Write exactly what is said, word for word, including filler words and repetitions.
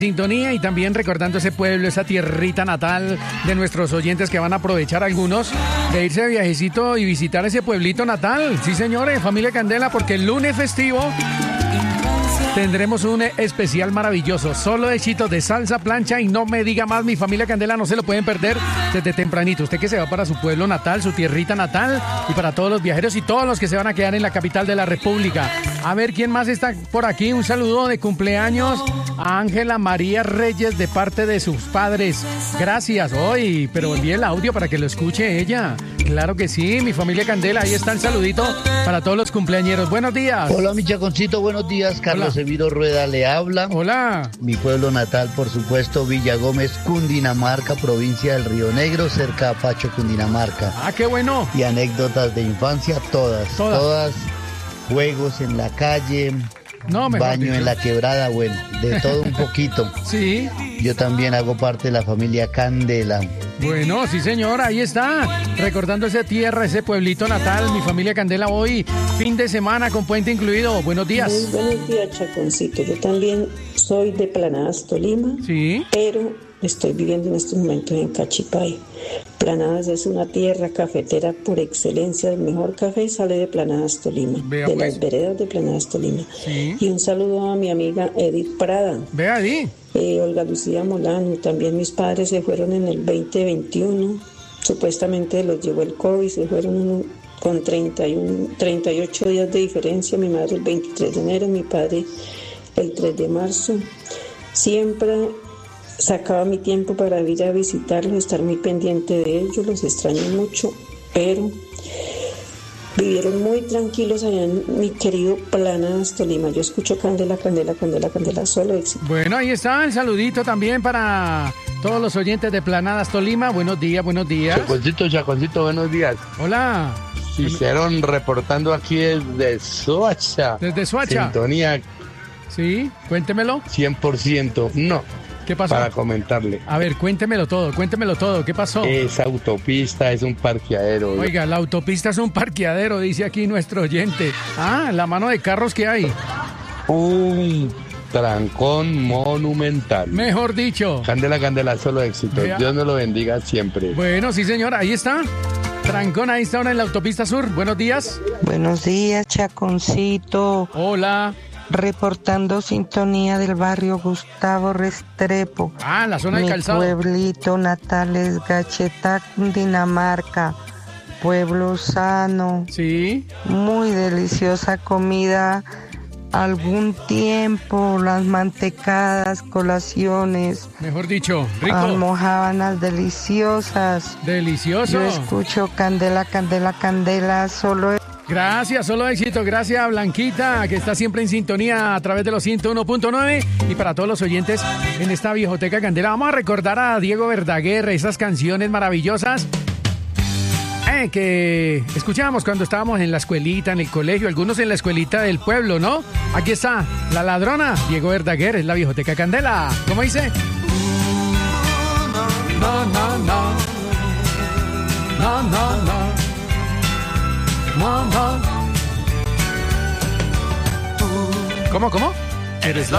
Sintonía y también recordando ese pueblo, esa tierrita natal de nuestros oyentes que van a aprovechar algunos de irse de viajecito y visitar ese pueblito natal. Sí, señores, familia Candela, porque el lunes festivo tendremos un especial maravilloso, solo éxitos de salsa, plancha y no me diga más, mi familia Candela, no se lo pueden perder desde tempranito. Usted que se va para su pueblo natal, su tierrita natal, y para todos los viajeros y todos los que se van a quedar en la capital de la República. A ver, ¿quién más está por aquí? Un saludo de cumpleaños a Ángela María Reyes de parte de sus padres. Gracias, hoy, pero envíe el audio para que lo escuche ella. Claro que sí, mi familia Candela, ahí está el saludito para todos los cumpleañeros. Buenos días. Hola, mi chaconcito, buenos días. Carlos Emiro Rueda le habla. Hola. Mi pueblo natal, por supuesto, Villa Gómez, Cundinamarca, provincia del Río Negro, cerca de Pacho, Cundinamarca. Ah, qué bueno. Y anécdotas de infancia, todas, todas. Todas. Juegos en la calle, no, baño dicho. en la quebrada, bueno, de todo un poquito. Sí. Yo también hago parte de la familia Candela. Bueno, sí señor, ahí está, recordando esa tierra, ese pueblito natal, mi familia Candela hoy, fin de semana con puente incluido. Buenos días. Muy buenos días, Chaconcito. Yo también soy de Planadas, Tolima, sí, pero estoy viviendo en estos momentos en Cachipay. Planadas es una tierra cafetera por excelencia, el mejor café sale de Planadas, Tolima, Vea, de pues. las veredas de Planadas, Tolima. Sí. Y un saludo a mi amiga Edith Prada. Vea ahí. Eh, Olga Lucía Molano, también mis padres se fueron en el veinte veintiuno, supuestamente los llevó el COVID, se fueron uno con treinta y uno, treinta y ocho días de diferencia, mi madre el veintitrés de enero, mi padre el tres de marzo. Siempre sacaba mi tiempo para ir a visitarlos, estar muy pendiente de ellos, los extraño mucho, pero vivieron muy tranquilos allá en mi querido Planadas, Tolima. Yo escucho Candela, Candela, Candela, Candela, solo éxito. Bueno, ahí está el saludito también para todos los oyentes de Planadas, Tolima. Buenos días, buenos días. Chaconcito, Chaconcito, buenos días. Hola. Hicieron reportando aquí desde Soacha. Desde Soacha. Sintonía. Sí, cuéntemelo. cien por ciento. No. ¿Qué pasó? Para comentarle. A ver, cuéntemelo todo, cuéntemelo todo. ¿Qué pasó? Esa autopista es un parqueadero. Oiga, la autopista es un parqueadero, dice aquí nuestro oyente. Ah, la mano de carros que hay. Un trancón monumental. Mejor dicho. Candela, Candela, solo éxito. Vea. Dios nos lo bendiga siempre. Bueno, sí, señor, ahí está. Trancón, ahí está ahora en la autopista sur. Buenos días. Buenos días, Chaconcito. Hola. Reportando sintonía del barrio Gustavo Restrepo. Ah, la zona Mi del calzado. pueblito natal es Gachetá, Cundinamarca. Pueblo sano. Sí. Muy deliciosa comida. Algún tiempo, las mantecadas, colaciones. Mejor dicho, rico. Almojábanas deliciosas. Delicioso. Yo escucho Candela, Candela, Candela, solo... Gracias, solo éxito. Gracias, Blanquita, que está siempre en sintonía a través de los ciento uno punto nueve. Y para todos los oyentes en esta viejoteca Candela, vamos a recordar a Diego Verdaguer, esas canciones maravillosas eh, que escuchábamos cuando estábamos en la escuelita, en el colegio, algunos en la escuelita del pueblo, ¿no? Aquí está, La Ladrona, Diego Verdaguer, es la viejoteca Candela. ¿Cómo dice? No, no, no. No, no, no. No, no. ¿Cómo, cómo? Eres la